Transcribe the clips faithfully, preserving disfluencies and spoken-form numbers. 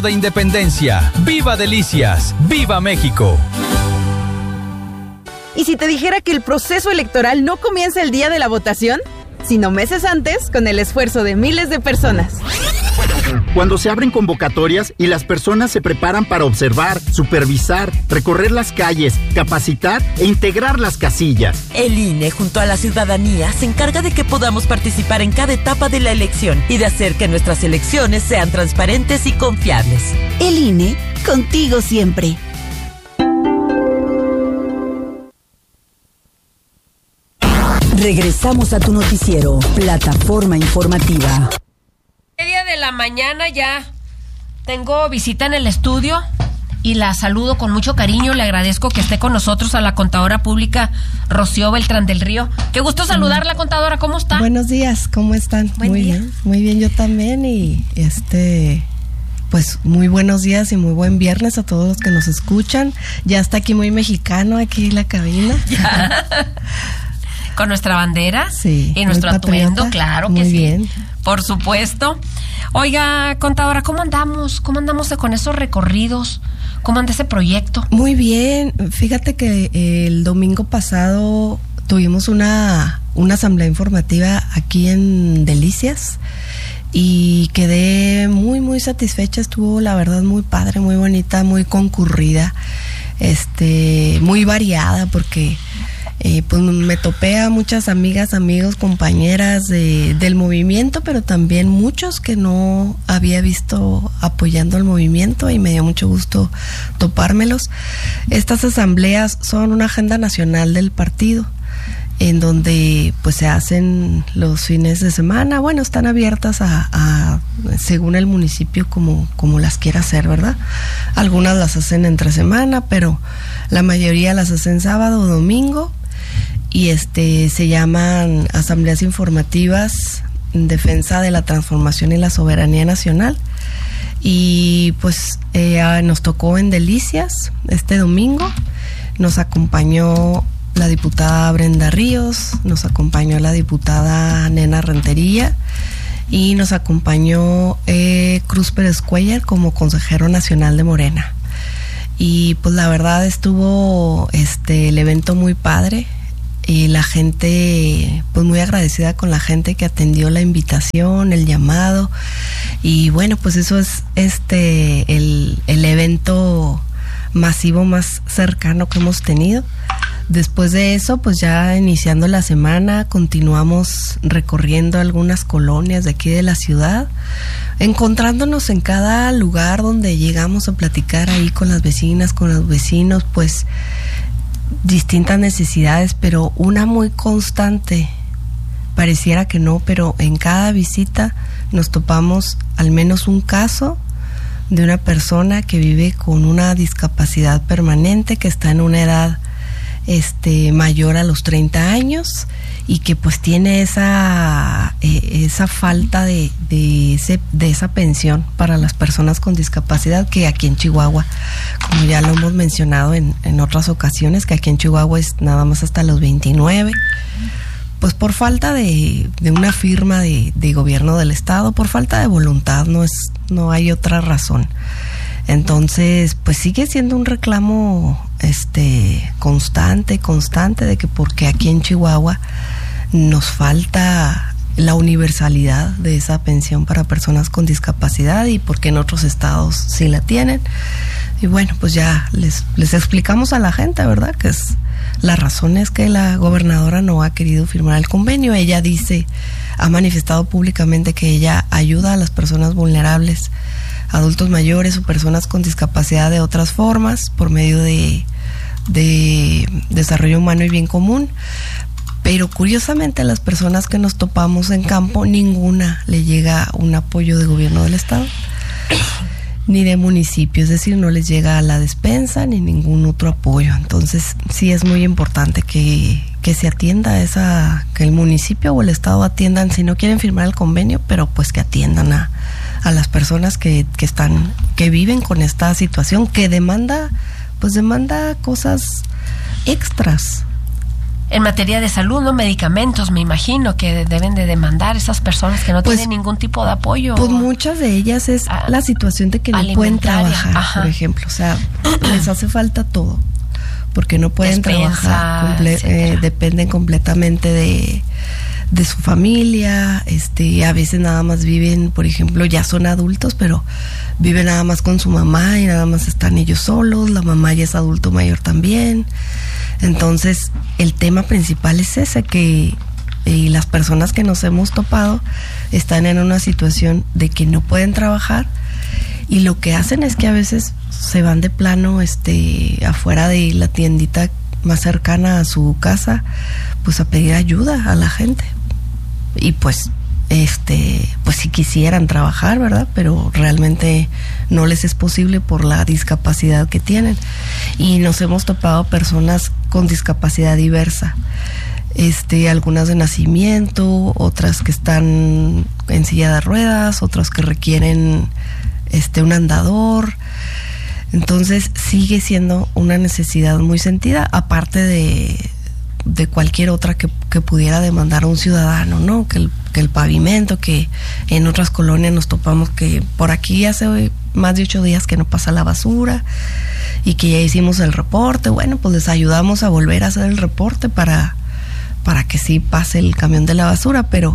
de Independencia. ¡Viva Delicias! ¡Viva México! ¿Y si te dijera que el proceso electoral no comienza el día de la votación, sino meses antes, con el esfuerzo de miles de personas? Cuando se abren convocatorias y las personas se preparan para observar, supervisar, recorrer las calles, capacitar e integrar las casillas. El I N E, junto a la ciudadanía, se encarga de que podamos participar en cada etapa de la elección y de hacer que nuestras elecciones sean transparentes y confiables. El I N E, contigo siempre. Regresamos a tu noticiero, Plataforma Informativa. Media de la mañana ya tengo visita en el estudio y la saludo con mucho cariño. Le agradezco que esté con nosotros a la contadora pública Rocío Beltrán del Río. Qué gusto saludarla, contadora. ¿Cómo está? Buenos días, ¿cómo están? Buen muy día. bien, muy bien, yo también. Y este, pues muy buenos días y muy buen viernes a todos los que nos escuchan. Ya está aquí muy mexicano, aquí la cabina. Con nuestra bandera, sí, y nuestro atuendo, claro que muy sí. Bien. Por supuesto. Oiga, contadora, ¿cómo andamos? ¿Cómo andamos con esos recorridos? ¿Cómo anda ese proyecto? Muy bien. Fíjate que el domingo pasado tuvimos una, una asamblea informativa aquí en Delicias y quedé muy, muy satisfecha. Estuvo, la verdad, muy padre, muy bonita, muy concurrida, este, muy variada, porque Eh, pues me topé a muchas amigas, amigos, compañeras de, del movimiento, pero también muchos que no había visto apoyando el movimiento, y me dio mucho gusto topármelos. Estas asambleas son una agenda nacional del partido, en donde pues se hacen los fines de semana. Bueno, están abiertas a, a según el municipio como, como las quiera hacer, ¿verdad? Algunas las hacen entre semana, pero la mayoría las hacen sábado o domingo. Y este se llaman asambleas informativas en defensa de la transformación y la soberanía nacional. Y pues eh, nos tocó en Delicias este domingo. Nos acompañó la diputada Brenda Ríos, nos acompañó la diputada Nena Rentería y nos acompañó eh, Cruz Pérez Cuellar como consejero nacional de Morena. Y pues la verdad estuvo este el evento muy padre. Y la gente, pues muy agradecida con la gente que atendió la invitación, el llamado. Y bueno, pues eso es este el, el evento masivo más cercano que hemos tenido. Después de eso, pues ya iniciando la semana, continuamos recorriendo algunas colonias de aquí de la ciudad, encontrándonos en cada lugar donde llegamos a platicar ahí con las vecinas, con los vecinos, pues distintas necesidades, pero una muy constante, pareciera que no, pero en cada visita nos topamos al menos un caso de una persona que vive con una discapacidad permanente, que está en una edad este mayor a los treinta años y que pues tiene esa eh, esa falta de de ese de esa pensión para las personas con discapacidad, que aquí en Chihuahua, como ya lo hemos mencionado en, en otras ocasiones, que aquí en Chihuahua es nada más hasta los veintinueve, pues por falta de, de una firma de, de gobierno del estado, por falta de voluntad, no es no hay otra razón. Entonces, pues sigue siendo un reclamo este constante, constante de que porque aquí en Chihuahua nos falta la universalidad de esa pensión para personas con discapacidad y porque en otros estados sí la tienen. Y bueno, pues ya les, les explicamos a la gente, ¿verdad? Que es la razón es que la gobernadora no ha querido firmar el convenio. Ella dice, ha manifestado públicamente que ella ayuda a las personas vulnerables, adultos mayores o personas con discapacidad de otras formas por medio de, de desarrollo humano y bien común. Pero curiosamente a las personas que nos topamos en campo, ninguna le llega un apoyo de gobierno del estado ni de municipio, es decir, no les llega a la despensa ni ningún otro apoyo. Entonces sí es muy importante que, que se atienda esa, que el municipio o el estado atiendan, si no quieren firmar el convenio, pero pues que atiendan a, a las personas que, que están, que viven con esta situación, que demanda, pues demanda cosas extras. en materia de salud, ¿no? Medicamentos, me imagino, que deben de demandar esas personas que no Pues, tienen ningún tipo de apoyo. Pues muchas de ellas es Ah, la situación de que no pueden alimentaria, trabajar, ajá. por ejemplo. O sea, les hace falta todo, porque no pueden Despensa, trabajar, comple- etcétera. eh, dependen completamente de, de su familia, este, a veces nada más viven, por ejemplo, ya son adultos, pero viven nada más con su mamá y nada más están ellos solos, la mamá ya es adulto mayor también. Entonces, el tema principal es ese, que y las personas que nos hemos topado están en una situación de que no pueden trabajar, y lo que hacen es que a veces se van de plano este afuera de la tiendita más cercana a su casa, pues a pedir ayuda a la gente. Y pues este pues si quisieran trabajar, ¿verdad? Pero realmente no les es posible por la discapacidad que tienen. Y nos hemos topado personas con discapacidad diversa. Este, algunas de nacimiento, otras que están en silla de ruedas, otras que requieren este un andador. Entonces sigue siendo una necesidad muy sentida, aparte de, de cualquier otra que, que pudiera demandar a un ciudadano, ¿no? Que el, que el pavimento, que en otras colonias nos topamos que por aquí hace más de ocho días que no pasa la basura y que ya hicimos el reporte. Bueno, pues les ayudamos a volver a hacer el reporte para, para que sí pase el camión de la basura, pero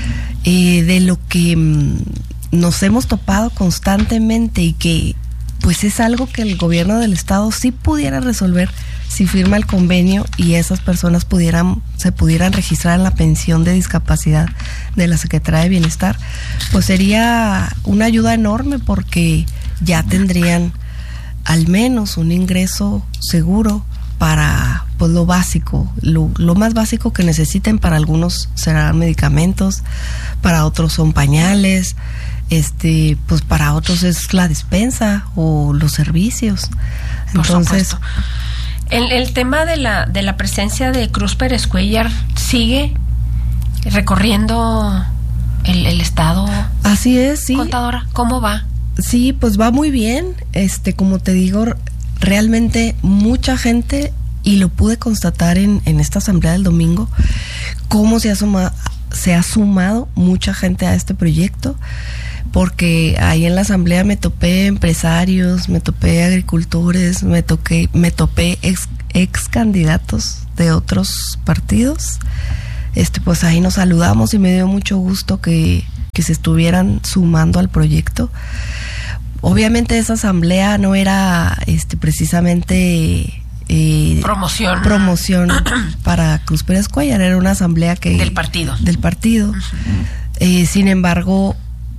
eh, de lo que mmm, nos hemos topado constantemente y que pues es algo que el gobierno del estado sí pudiera resolver si firma el convenio y esas personas pudieran se pudieran registrar en la pensión de discapacidad de la Secretaría de Bienestar, pues sería una ayuda enorme, porque ya tendrían al menos un ingreso seguro para pues lo básico, lo, lo más básico que necesiten. Para algunos serán medicamentos, para otros son pañales, este pues para otros es la despensa o los servicios. Por Entonces, supuesto. El, el tema de la de la presencia de Cruz Pérez Cuellar sigue recorriendo el, el estado. así es, sí. Contadora, ¿cómo va? Sí, pues va muy bien. Este, como te digo, realmente mucha gente, y lo pude constatar en, en esta asamblea del domingo, cómo se ha suma, se ha sumado mucha gente a este proyecto, porque ahí en la asamblea me topé empresarios, me topé agricultores, me toqué, me topé ex, ex candidatos de otros partidos. Este, pues ahí nos saludamos y me dio mucho gusto que, que se estuvieran sumando al proyecto. Obviamente esa asamblea no era este precisamente eh, promoción promoción para Cruz Pérez Cuellar, era una asamblea que del partido. Del partido. Uh-huh. Eh, sin embargo,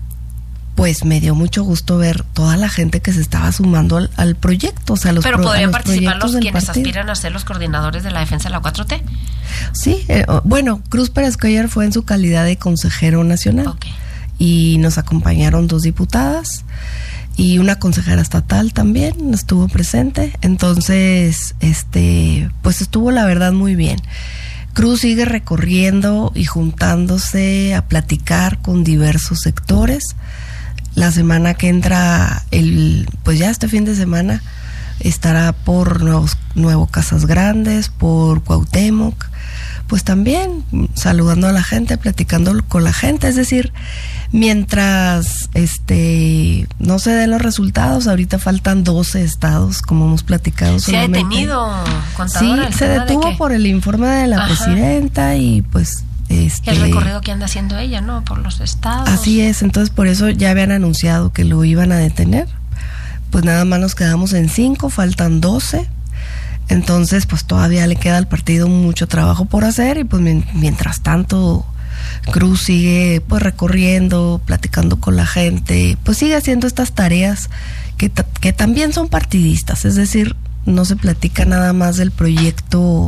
pues me dio mucho gusto ver toda la gente que se estaba sumando al, al proyecto. O sea, los Pero pro, podrían los participar los quienes partido. aspiran a ser los coordinadores de la defensa de la cuatro T. Sí, eh, bueno, Cruz Pérez Cuellar fue en su calidad de consejero nacional. Okay. Y nos acompañaron dos diputadas y una consejera estatal también estuvo presente. Entonces, este, pues estuvo la verdad muy bien. Cruz sigue recorriendo y juntándose a platicar con diversos sectores. La semana que entra, el, pues ya este fin de semana, estará por nuevos, Nuevo Casas Grandes, por Cuauhtémoc, pues también saludando a la gente, platicando con la gente. Es decir, mientras este no se den los resultados, ahorita faltan doce estados, como hemos platicado. ¿Se ha detenido, contadora? Sí, se detuvo de por el informe de la Ajá. presidenta y pues Este, el recorrido que anda haciendo ella, ¿no? Por los estados. Así es, entonces por eso ya habían anunciado que lo iban a detener. Pues nada más nos quedamos en cinco, faltan doce. Entonces pues todavía le queda al partido mucho trabajo por hacer, y pues mientras tanto Cruz sigue pues recorriendo, platicando con la gente, pues sigue haciendo estas tareas que, ta- que también son partidistas. Es decir, no se platica nada más del proyecto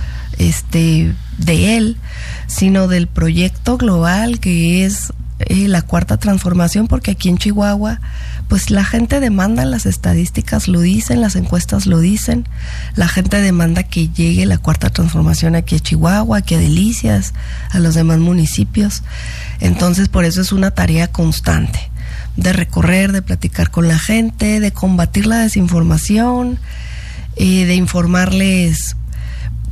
este de él, sino del proyecto global que es eh, la cuarta transformación, porque aquí en Chihuahua pues la gente demanda, las estadísticas lo dicen, las encuestas lo dicen, la gente demanda que llegue la cuarta transformación aquí a Chihuahua, aquí a Delicias, a los demás municipios. Entonces por eso es una tarea constante de recorrer, de platicar con la gente, de combatir la desinformación, eh, de informarles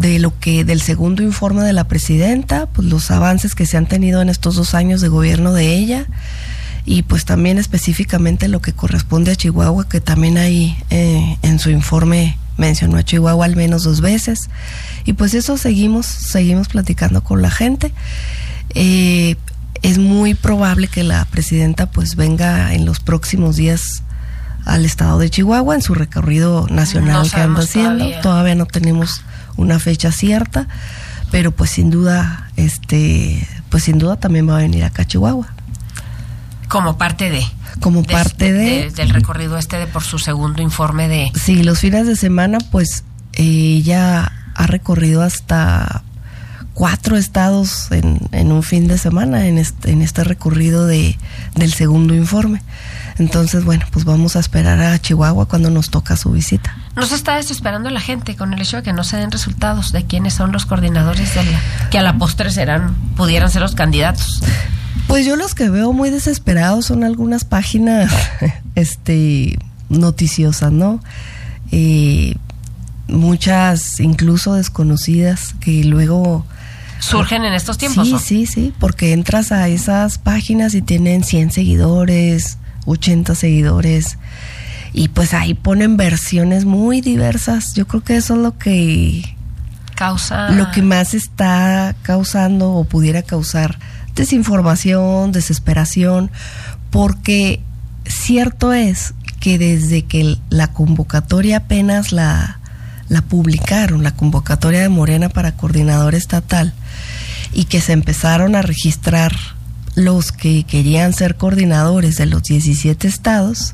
de lo que del segundo informe de la presidenta, pues los avances que se han tenido en estos dos años de gobierno de ella, y pues también específicamente lo que corresponde a Chihuahua, que también ahí eh, en su informe mencionó a Chihuahua al menos dos veces, y pues eso seguimos seguimos platicando con la gente. Eh, es muy probable que la presidenta pues venga en los próximos días al estado de Chihuahua en su recorrido nacional no que anda haciendo. Todavía. Todavía no tenemos una fecha cierta, pero pues sin duda, este, pues sin duda también va a venir acá a Chihuahua. Como parte de... Como de, parte de, de, de... del recorrido este de por su segundo informe de... Sí, los fines de semana, pues eh, ella ha recorrido hasta cuatro estados en, en un fin de semana, en este, en este recorrido de, del segundo informe. Entonces, bueno, pues vamos a esperar a Chihuahua cuando nos toca su visita. ¿No se está desesperando la gente con el hecho de que no se den resultados de quiénes son los coordinadores de la, que a la postre serán, pudieran ser los candidatos? Pues yo los que veo muy desesperados son algunas páginas este, noticiosas, ¿no? Eh, muchas incluso desconocidas que luego... ¿Surgen en estos tiempos? Sí, ¿no? sí, sí, porque entras a esas páginas y tienen cien seguidores, ochenta seguidores, y pues ahí ponen versiones muy diversas. Yo creo que eso es lo que... Causa... Lo que más está causando o pudiera causar desinformación, desesperación, porque cierto es que desde que la convocatoria apenas la, la publicaron, la convocatoria de Morena para coordinador estatal, y que se empezaron a registrar los que querían ser coordinadores de los diecisiete estados,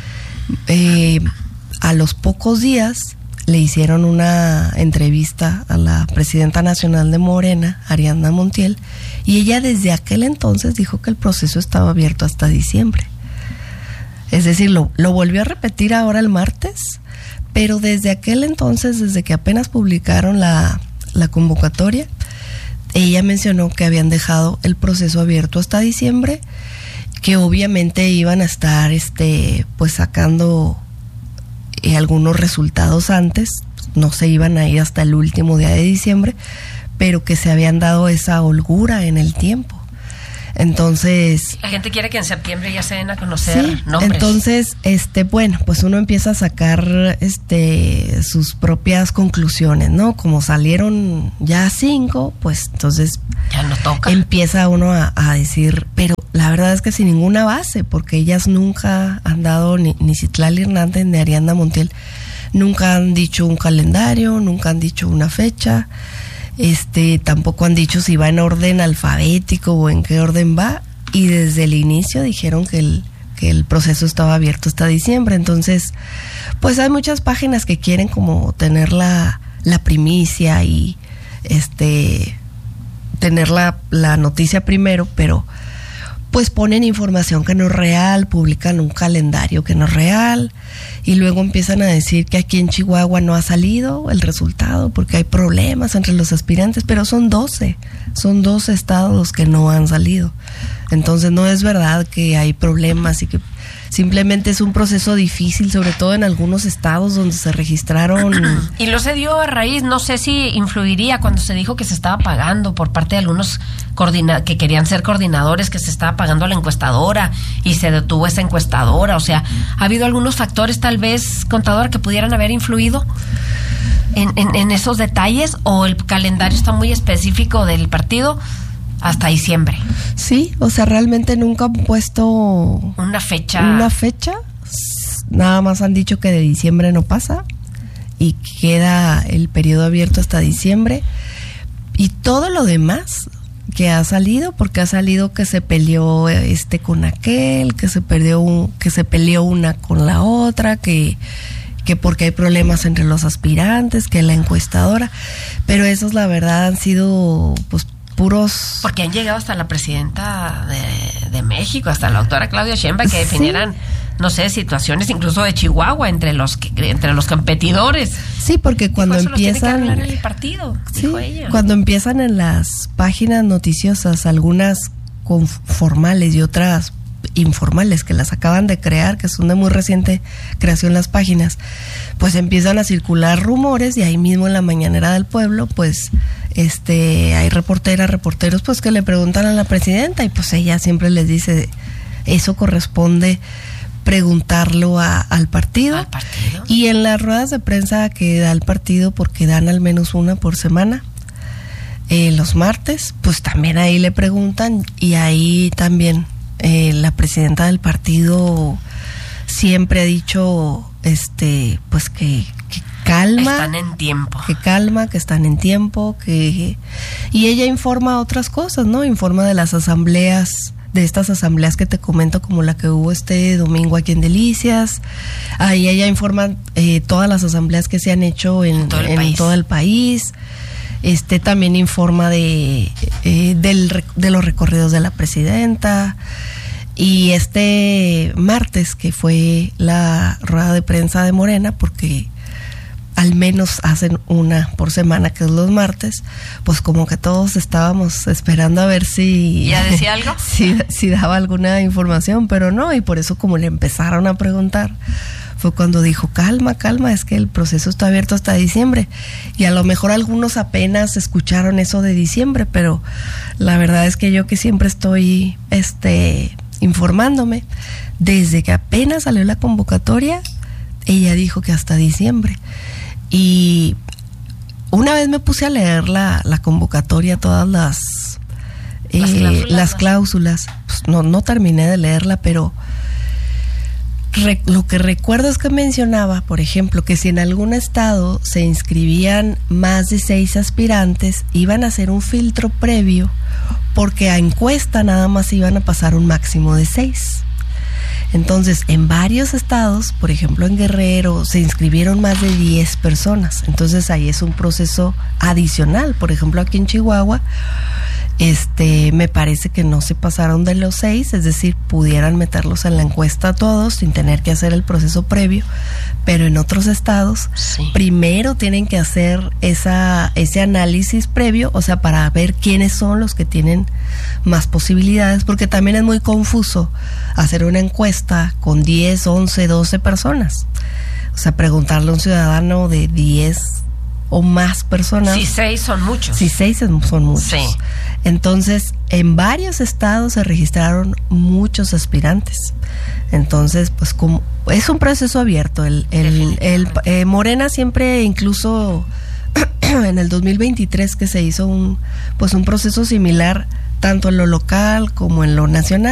eh, a los pocos días le hicieron una entrevista a la presidenta nacional de Morena, Ariadna Montiel, y ella desde aquel entonces dijo que el proceso estaba abierto hasta diciembre. Es decir, lo, lo volvió a repetir ahora el martes, pero desde aquel entonces, desde que apenas publicaron la, la convocatoria, ella mencionó que habían dejado el proceso abierto hasta diciembre, que obviamente iban a estar este, pues sacando eh, algunos resultados antes, no se iban a ir hasta el último día de diciembre, pero que se habían dado esa holgura en el tiempo. Entonces... La gente quiere que en septiembre ya se den a conocer sí, nombres. Entonces, este, bueno, pues uno empieza a sacar este sus propias conclusiones, ¿no? Como salieron ya cinco, pues entonces... Ya no toca. Empieza uno a, a decir, pero la verdad es que sin ninguna base, porque ellas nunca han dado, ni, ni Citlali Hernández ni Ariadna Montiel, nunca han dicho un calendario, nunca han dicho una fecha. Este, tampoco han dicho si va en orden alfabético o en qué orden va, y desde el inicio dijeron que el, que el proceso estaba abierto hasta diciembre. Entonces, pues hay muchas páginas que quieren como tener la, la primicia y este tener la, la noticia primero, pero pues ponen información que no es real, publican un calendario que no es real, y luego empiezan a decir que aquí en Chihuahua no ha salido el resultado porque hay problemas entre los aspirantes, pero son doce, son doce estados los que no han salido. Entonces no es verdad que hay problemas y que simplemente es un proceso difícil, sobre todo en algunos estados donde se registraron. Y lo se dio a raíz, no sé si influiría cuando se dijo que se estaba pagando por parte de algunos coordina- que querían ser coordinadores, que se estaba pagando a la encuestadora y se detuvo esa encuestadora. O sea, ¿ha habido algunos factores tal vez, contadora, que pudieran haber influido en, en, en esos detalles, o el calendario está muy específico del partido hasta diciembre? Sí, o sea, realmente nunca han puesto una fecha. Una fecha, nada más han dicho que de diciembre no pasa y queda el periodo abierto hasta diciembre, y todo lo demás que ha salido, porque ha salido que se peleó este con aquel, que se perdió un, que se peleó una con la otra, que que porque hay problemas entre los aspirantes, que la encuestadora, pero esos la verdad han sido pues puros... Porque han llegado hasta la presidenta de, de México, hasta la doctora Claudia Sheinbaum, que definieran, sí, no sé, situaciones incluso de Chihuahua entre los que, entre los competidores. Sí, porque cuando dijo, empiezan... Eso los tiene que hablar el partido, sí, dijo ella. Cuando empiezan en las páginas noticiosas, algunas con formales y otras informales que las acaban de crear, que son de muy reciente creación las páginas, pues empiezan a circular rumores y ahí mismo en la mañanera del pueblo, pues este hay reporteras, reporteros pues que le preguntan a la presidenta y pues ella siempre les dice, eso corresponde preguntarlo a, al partido. ¿Al partido? Y en las ruedas de prensa que da el partido, porque dan al menos una por semana, eh, los martes, pues también ahí le preguntan y ahí también eh, la presidenta del partido siempre ha dicho este pues que, que calma, están en tiempo, que calma, que están en tiempo, que y ella informa otras cosas, ¿no? Informa de las asambleas, de estas asambleas que te comento, como la que hubo este domingo aquí en Delicias. Ahí ella informa eh, todas las asambleas que se han hecho en, en, todo, el en todo el país. Este también informa de eh, del, de los recorridos de la presidenta. Y este martes, que fue la rueda de prensa de Morena, porque al menos hacen una por semana, que es los martes, pues como que todos estábamos esperando a ver si... ¿Ya decía algo? si, si daba alguna información, pero no, y por eso como le empezaron a preguntar, fue cuando dijo, calma, calma, es que el proceso está abierto hasta diciembre. Y a lo mejor algunos apenas escucharon eso de diciembre, pero la verdad es que yo que siempre estoy este, informándome, desde que apenas salió la convocatoria, ella dijo que hasta diciembre. Y una vez me puse a leer la, la convocatoria, todas las, las eh, cláusulas, las cláusulas. Pues no, no terminé de leerla, pero re, lo que recuerdo es que mencionaba, por ejemplo, que si en algún estado se inscribían más de seis aspirantes, iban a hacer un filtro previo, porque a encuesta nada más iban a pasar un máximo de seis. Entonces, en varios estados, por ejemplo en Guerrero, se inscribieron más de diez personas. Entonces ahí es un proceso adicional. Por ejemplo, aquí en Chihuahua, este, me parece que no se pasaron de los seis, es decir, pudieran meterlos en la encuesta a todos sin tener que hacer el proceso previo. Pero en otros estados, sí, primero tienen que hacer esa, ese análisis previo, o sea, para ver quiénes son los que tienen más posibilidades, porque también es muy confuso hacer una encuesta con diez, once, doce personas. O sea, preguntarle a un ciudadano de diez o más personas. Si seis son muchos. Si seis son muchos. Sí. Entonces, en varios estados se registraron muchos aspirantes. Entonces, pues como es un proceso abierto. El, el, el eh, Morena siempre, incluso en el dos mil veintitrés, que se hizo un, pues un proceso similar, tanto en lo local como en lo nacional.